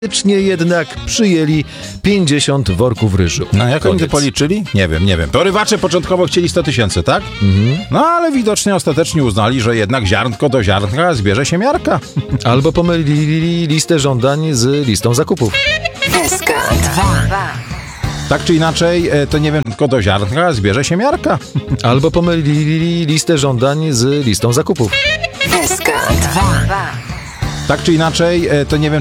Faktycznie jednak przyjęli 50 worków ryżu. No jak oni to Koniec. policzyli? Nie wiem. Porywacze początkowo chcieli 100 000, tak? No ale widocznie ostatecznie uznali, że jednak ziarnko do ziarnka zbierze się miarka. Albo pomylili listę żądań z listą zakupów. Deska 2. Tak czy inaczej, to nie wiem, tylko do ziarnka zbierze się miarka. Albo pomylili listę żądań z listą zakupów. Deska 2. Tak czy inaczej, to nie wiem,